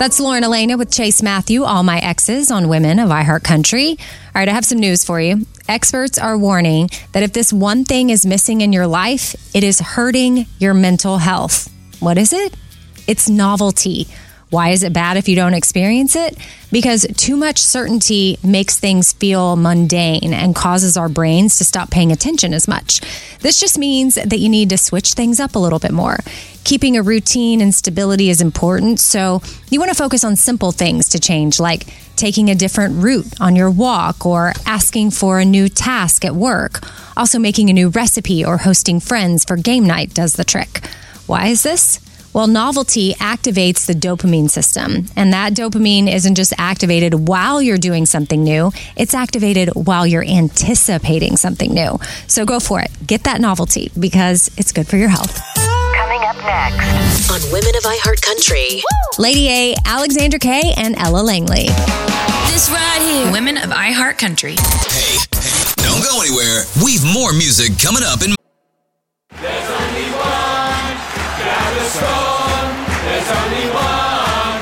That's Lauren Elena with Chase Matthew, All My Exes on Women of iHeartCountry. All right, I have some news for you. Experts are warning that if this one thing is missing in your life, it is hurting your mental health. What is it? It's novelty. Why is it bad if you don't experience it? Because too much certainty makes things feel mundane and causes our brains to stop paying attention as much. This just means that you need to switch things up a little bit more. Keeping a routine and stability is important, so you want to focus on simple things to change, like taking a different route on your walk or asking for a new task at work. Also, making a new recipe or hosting friends for game night does the trick. Why is this? Well, novelty activates the dopamine system, and that dopamine isn't just activated while you're doing something new, it's activated while you're anticipating something new. So go for it. Get that novelty because it's good for your health. Coming up next on Women of iHeartCountry. Lady A, Alexandra Kay, and Ella Langley. This right here, Women of iHeartCountry. Hey, don't go anywhere. We've more music coming up in... There's only one Gaviscon. There's only one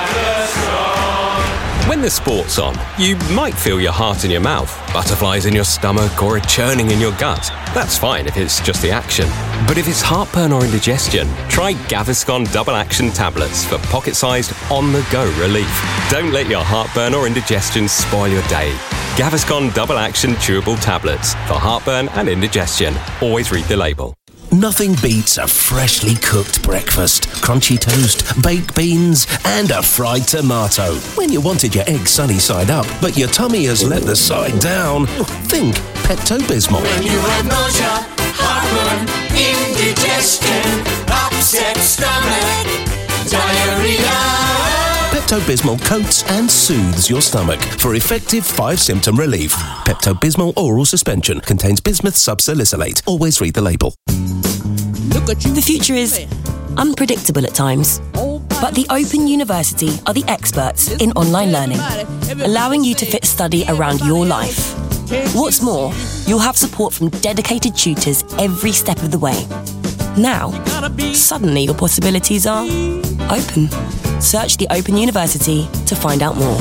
Gaviscon. When the sport's on, you might feel your heart in your mouth, butterflies in your stomach, or a churning in your gut. That's fine if it's just the action. But if it's heartburn or indigestion, try Gaviscon Double Action Tablets for pocket-sized, on-the-go relief. Don't let your heartburn or indigestion spoil your day. Gaviscon Double Action Chewable Tablets for heartburn and indigestion. Always read the label. Nothing beats a freshly cooked breakfast, crunchy toast, baked beans, and a fried tomato. When you wanted your egg sunny side up, but your tummy has let the side down, think Pepto-Bismol. When you have nausea, heartburn, indigestion, upset stomach, diarrhea. Pepto-Bismol coats and soothes your stomach for effective 5-symptom relief. Pepto-Bismol oral suspension contains bismuth subsalicylate. Always read the label. The future is unpredictable at times, but the Open University are the experts in online learning, allowing you to fit study around your life. What's more, you'll have support from dedicated tutors every step of the way. Now, suddenly your possibilities are open. Search the Open University to find out more.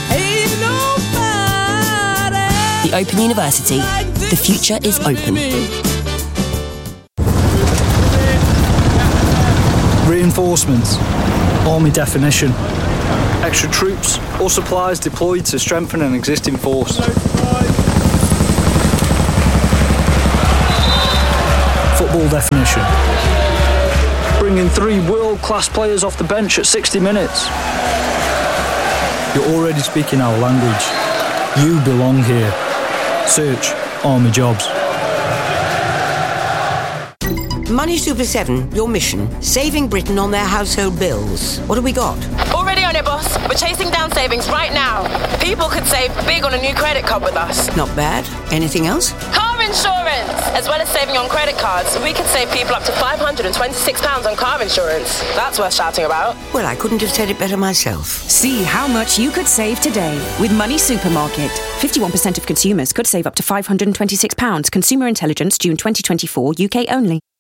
The Open University. The future is open. Reinforcements. Army definition. Extra troops or supplies deployed to strengthen an existing force. Football definition. Bringing 3 world-class players off the bench at 60 minutes. You're already speaking our language. You belong here. Search Army Jobs. Money Super 7, your mission, saving Britain on their household bills. What have we got? Already on it, boss. We're chasing down savings right now. People could save big on a new credit card with us. Not bad. Anything else? Car insurance! As well as saving on credit cards, we could save people up to £526 on car insurance. That's worth shouting about. Well, I couldn't have said it better myself. See how much you could save today with Money Supermarket. 51% of consumers could save up to £526. Consumer Intelligence, June 2024, UK only.